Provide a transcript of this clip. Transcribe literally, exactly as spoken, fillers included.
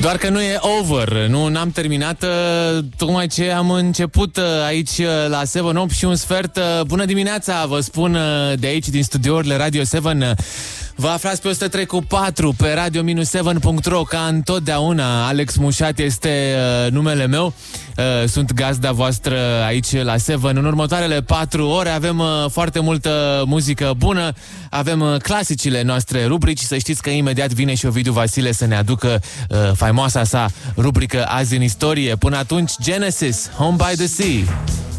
Doar că nu e over, nu n-am terminat, tocmai ce am început aici la șapte opt și un sfert. Bună dimineața, vă spun de aici, din studiourile Radio șapte. Vă aflați pe o sută trei cu patru pe radio șapte punct ro. Ca întotdeauna, Alex Mușat este uh, numele meu. uh, Sunt gazda voastră aici la șapte. În următoarele patru ore avem uh, foarte multă muzică bună. Avem uh, clasicile noastre rubrici. Să știți că imediat vine și Ovidiu Vasile să ne aducă uh, faimoasa sa rubrică Azi în istorie. Până atunci, Genesis, Home by the Sea.